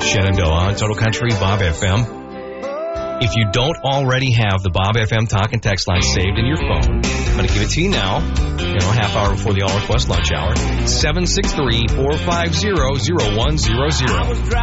Shenandoah, Total Country, Bob FM. If you don't already have the Bob FM talk and text line saved in your phone, I'm going to give it to you now, half hour before the All Request lunch hour, 763-450-0100.